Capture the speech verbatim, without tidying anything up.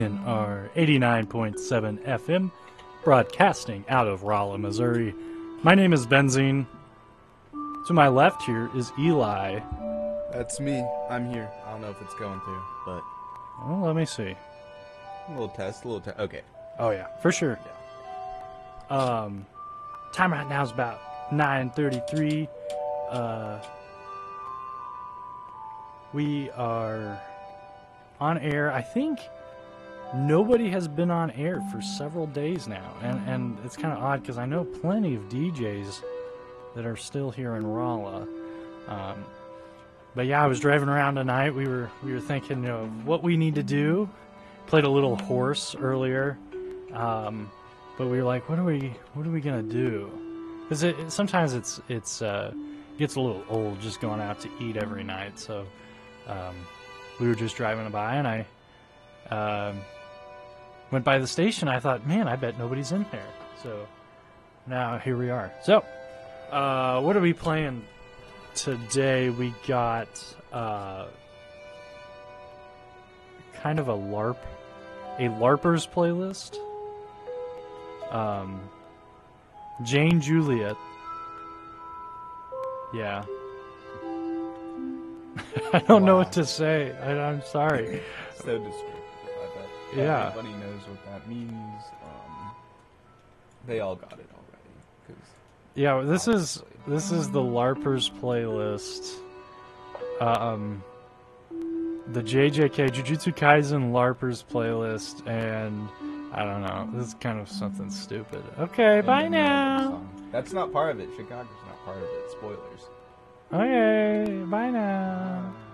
in our eighty-nine point seven F M, broadcasting out of Rolla, Missouri. My name is Benzine. To my left here is Eli. That's me. I'm here. I don't know if it's going to, but Well, let me see. a little test, a little test. Okay. Oh yeah, for sure. Um, time right now is about nine thirty-three. Uh, we are on air. I think nobody has been on air for several days now, and and it's kind of odd because I know plenty of D Js that are still here in Rolla. Um, but yeah, I was driving around tonight. We were we were thinking, you know, what we need to do. Played a little horse earlier, um, but we were like, what are we what are we gonna do? Because it, it, sometimes it's it's uh, gets a little old just going out to eat every night. So um, we were just driving by, and I um, went by the station. I thought, man, I bet nobody's in there. So now here we are. So uh, what are we playing today? We got uh, kind of a LARP, a LARPers playlist. Um, Jane Juliet. Yeah. I don't know Wow. what to say. I, I'm sorry. So descriptive. I bet Yeah. everybody knows what that means. Um, they all got it already. 'Cause Yeah, this is obviously. this is the LARPers playlist. Um, the J J K Jujutsu Kaisen LARPers playlist, and I don't know. This is kind of something stupid. Okay, And bye then the other now. song. That's not part of it. Chicago's not part of it. Spoilers. Okay, bye now.